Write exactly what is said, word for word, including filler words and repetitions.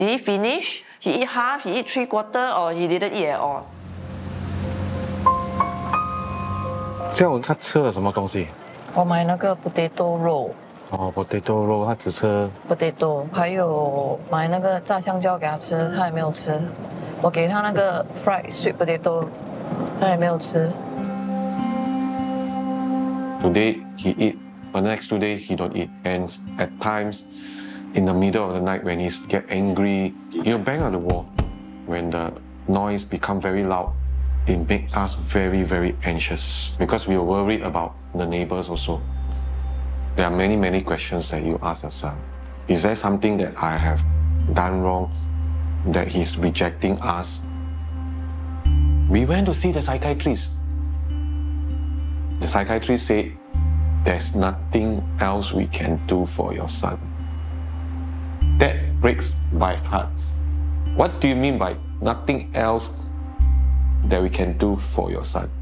Did he finish? He eat half, he eat three quarter, or he didn't eat at all? 下午他吃了什么东西？ 我买那个 potato 肉。 哦 ，potato 肉，他只吃 potato， 还有买那个炸香蕉给他吃，他也没有吃。我给他那个 fried sweet potato， 他也没有吃。 Today he eat, but the next two days he don't eat. And at times, in the middle of the night when he get angry, he'll bang on the wall. When the noise become very loud, it make us very, very anxious because we are worried about the neighbors also. There are many, many questions that you ask yourself. Is there something that I have done wrong, that he's rejecting us? We went to see the psychiatrist. The psychiatrist said, there's nothing else we can do for your son. That breaks my heart. What do you mean by nothing else that we can do for your son?